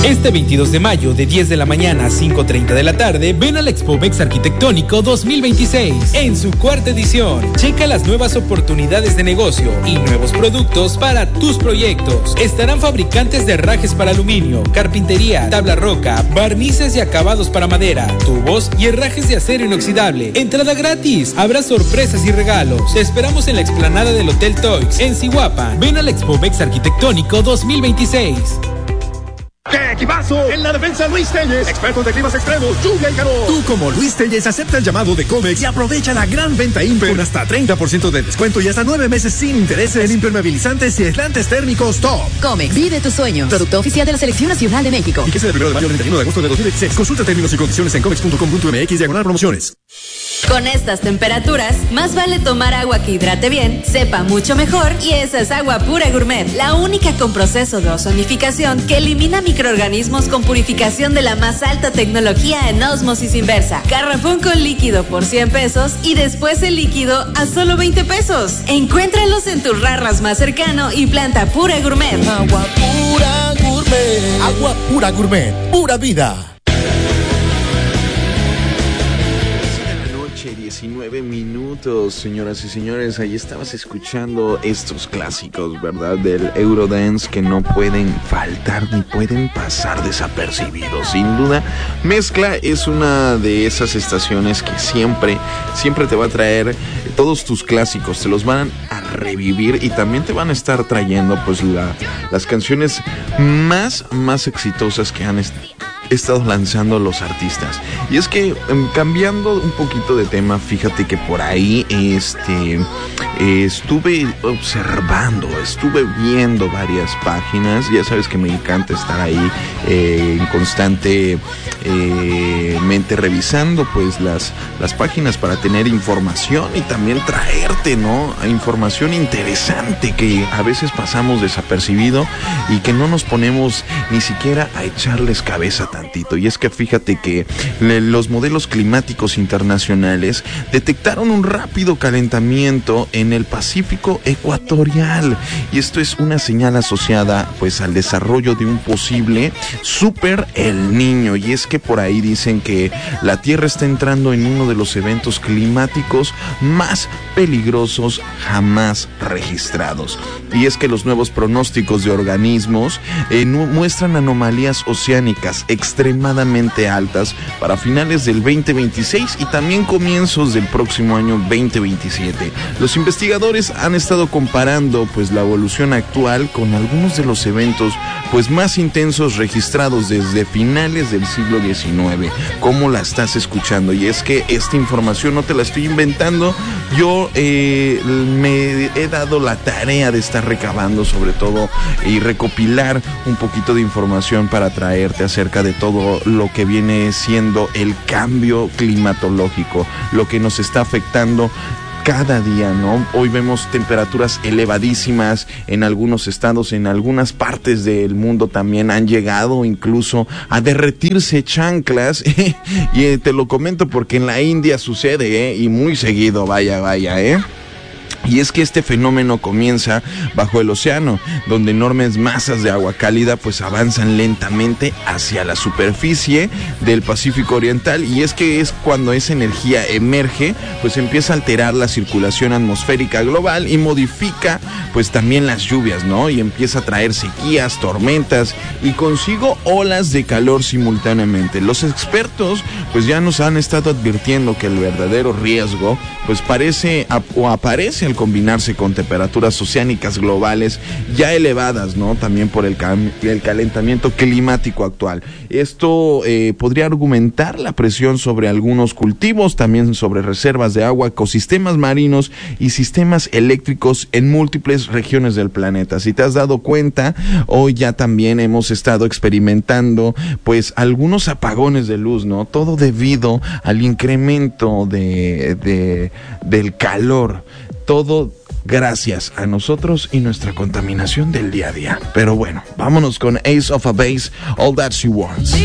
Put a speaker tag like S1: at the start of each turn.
S1: Este 22 de mayo, de 10 de la mañana a 5:30 de la tarde, ven al Expomex Arquitectónico 2026 en su cuarta edición. Checa las nuevas oportunidades de negocio y nuevos productos para tus proyectos. Estarán fabricantes de herrajes para aluminio, carpintería, tabla roca, barnices y acabados para madera, tubos y herrajes de acero inoxidable. Entrada gratis. Habrá sorpresas y regalos. Te esperamos en la explanada del Hotel Toys, en Zihuapa. Ven al Expomex Arquitectónico 2026.
S2: ¡Qué equipazo! En la defensa Luis Telles, expertos de climas extremos, lluvia y calor. Tú como Luis Telles acepta el llamado de Comex y aprovecha la gran venta Imper con hasta 30% de descuento y hasta 9 meses sin intereses en impermeabilizantes y aislantes térmicos top.
S3: Comex, vive tus sueños. Producto oficial de la Selección Nacional de México.
S2: Fíjese del 1 de mayo al 31 de agosto de 2016. Consulta términos y condiciones en comex.com.mx/promociones.
S3: Con estas temperaturas, más vale tomar agua que hidrate bien, sepa mucho mejor, y esa es Agua Pura Gourmet, la única con proceso de ozonificación que elimina microorganismos con purificación de la más alta tecnología en ósmosis inversa. Garrafón con líquido por 100 pesos y después el líquido a solo 20 pesos. Encuéntralos en tu Rarras más cercano y planta Pura Gourmet.
S4: Agua Pura Gourmet. Agua Pura Gourmet. Pura vida.
S5: 19 minutos, señoras y señores. Ahí estabas escuchando estos clásicos, ¿verdad? Del Eurodance que no pueden faltar ni pueden pasar desapercibidos. Sin duda, Mezcla es una de esas estaciones que siempre te va a traer todos tus clásicos, te los van a revivir y también te van a estar trayendo pues las canciones más exitosas que han estado lanzando los artistas. Y es que cambiando un poquito de tema, fíjate que por ahí estuve viendo varias páginas. Ya sabes que me encanta estar ahí constantemente revisando pues las páginas para tener información y también traerte, ¿no? Información interesante que a veces pasamos desapercibido y que no nos ponemos ni siquiera a echarles cabeza tantito. Y es que fíjate que los modelos climáticos internacionales detectaron un rápido calentamiento en el Pacífico ecuatorial, y esto es una señal asociada pues al desarrollo de un posible super El Niño. Y es que por ahí dicen que la Tierra está entrando en uno de los eventos climáticos más peligrosos jamás registrados. Y es que los nuevos pronósticos de organismos muestran anomalías oceánicas extremadamente altas para finales del 2026 y también comienzos del próximo año 2027. Los investigadores han estado comparando pues la evolución actual con algunos de los eventos pues más intensos registrados desde finales del siglo XIX. ¿Cómo la estás escuchando? Y es que esta información no te la estoy inventando. Yo me he dado la tarea de estar recabando sobre todo y recopilar un poquito de información para traerte acerca de todo lo que viene siendo el cambio climatológico, lo que nos está afectando cada día, ¿no? Hoy vemos temperaturas elevadísimas en algunos estados, en algunas partes del mundo también han llegado incluso a derretirse chanclas y te lo comento porque en la India sucede, y muy seguido, vaya, Y es que este fenómeno comienza bajo el océano, donde enormes masas de agua cálida pues avanzan lentamente hacia la superficie del Pacífico Oriental, y es que es cuando esa energía emerge, pues empieza a alterar la circulación atmosférica global y modifica pues también las lluvias, ¿no? Y empieza a traer sequías, tormentas y consigo olas de calor simultáneamente. Los expertos pues ya nos han estado advirtiendo que el verdadero riesgo pues aparece al combinarse con temperaturas oceánicas globales ya elevadas, ¿no? También por el calentamiento climático actual. Esto podría argumentar la presión sobre algunos cultivos, también sobre reservas de agua, ecosistemas marinos y sistemas eléctricos en múltiples regiones del planeta. Si te has dado cuenta, hoy ya también hemos estado experimentando pues algunos apagones de luz, ¿no? Todo debido al incremento del calor. Todo gracias a nosotros y nuestra contaminación del día a día. Pero bueno, vámonos con Ace of a Base, All That She Wants.